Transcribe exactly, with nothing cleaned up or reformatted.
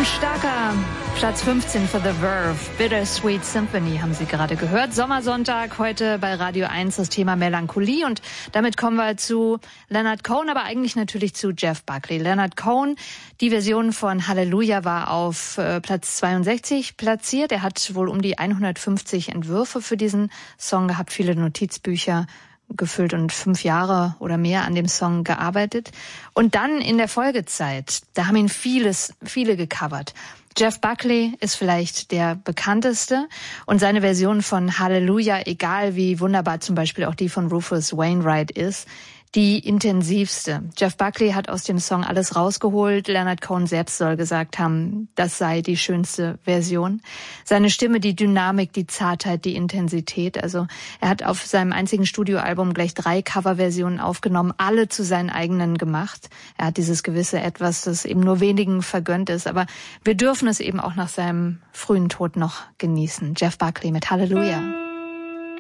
Ein starker Platz fünfzehn für The Verve. Bittersweet Symphony haben Sie gerade gehört. Sommersonntag heute bei Radio eins, das Thema Melancholie. Und damit kommen wir zu Leonard Cohen, aber eigentlich natürlich zu Jeff Buckley. Leonard Cohen, die Version von Halleluja war auf äh, Platz zweiundsechzig platziert. Er hat wohl um die hundertfünfzig Entwürfe für diesen Song gehabt, viele Notizbücher gefüllt und fünf Jahre oder mehr an dem Song gearbeitet. Und dann in der Folgezeit, da haben ihn vieles, viele gecovert. Jeff Buckley ist vielleicht der bekannteste und seine Version von Halleluja, egal wie wunderbar zum Beispiel auch die von Rufus Wainwright ist, die intensivste. Jeff Buckley hat aus dem Song alles rausgeholt. Leonard Cohen selbst soll gesagt haben, das sei die schönste Version. Seine Stimme, die Dynamik, die Zartheit, die Intensität. Also er hat auf seinem einzigen Studioalbum gleich drei Coverversionen aufgenommen, alle zu seinen eigenen gemacht. Er hat dieses gewisse Etwas, das eben nur wenigen vergönnt ist. Aber wir dürfen es eben auch nach seinem frühen Tod noch genießen. Jeff Buckley mit Halleluja.